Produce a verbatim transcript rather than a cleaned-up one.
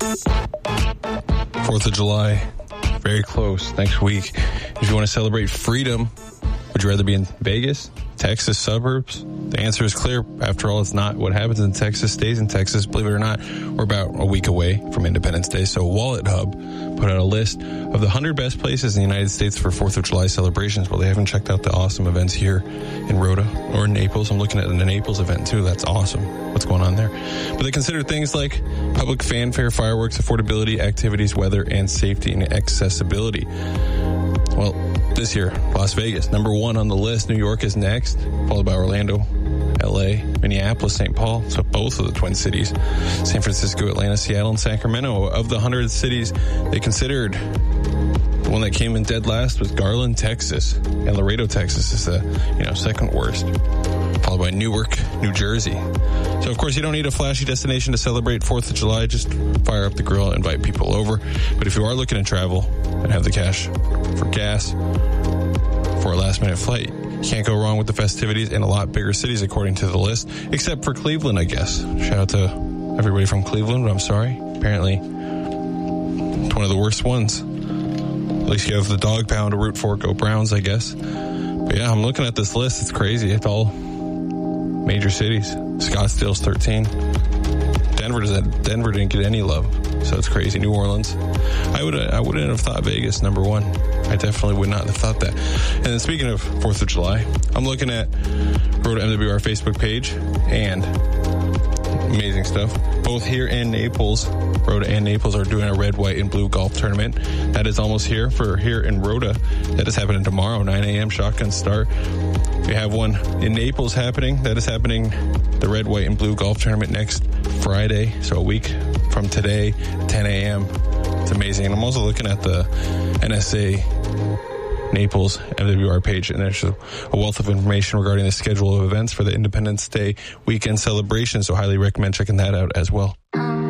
fourth of July, very close, next week. If you want to celebrate freedom, would you rather be in Vegas, Texas suburbs? The answer is clear. After all, it's not what happens in Texas stays in Texas. Believe it or not, we're about a week away from Independence Day. So Wallet Hub put out a list of the one hundred best places in the United States for fourth of July celebrations. Well, they haven't checked out the awesome events here in Rhoda or in Naples. I'm looking at the Naples event, too. That's awesome. What's going on there? But they consider things like public fanfare, fireworks, affordability, activities, weather, and safety and accessibility. Well, this year, Las Vegas, number one on the list. New York is next, followed by Orlando, L A, Minneapolis, Saint Paul, so both of the Twin Cities, San Francisco, Atlanta, Seattle, and Sacramento. Of the one hundred cities they considered, the one that came in dead last was Garland, Texas, and Laredo, Texas is the you know second worst, followed by Newark, New Jersey. So, of course, you don't need a flashy destination to celebrate fourth of July. Just fire up the grill and invite people over. But if you are looking to travel and have the cash for gas for a last-minute flight, you can't go wrong with the festivities in a lot bigger cities, according to the list, except for Cleveland, I guess. Shout out to everybody from Cleveland, but I'm sorry. Apparently, it's one of the worst ones. At least you have the dog pound to root for. Go Browns, I guess. But yeah, I'm looking at this list. It's crazy. It's all major cities. Scottsdale's thirteen. Denver doesn't. Denver didn't get any love, so it's crazy. New Orleans. I would. I wouldn't have thought Vegas number one. I definitely would not have thought that. And then speaking of fourth of July, I'm looking at Rhoda M W R Facebook page and amazing stuff. Both here in Naples, Rhoda and Naples are doing a red, white, and blue golf tournament. That is almost here for here in Rhoda. That is happening tomorrow, nine a.m. shotgun start. We have one in Naples happening. That is happening, the red, white, and blue golf tournament next Friday. So a week from today, ten a.m. It's amazing. And I'm also looking at the N S A Naples M W R page, and there's a wealth of information regarding the schedule of events for the Independence Day weekend celebration. So highly recommend checking that out as well.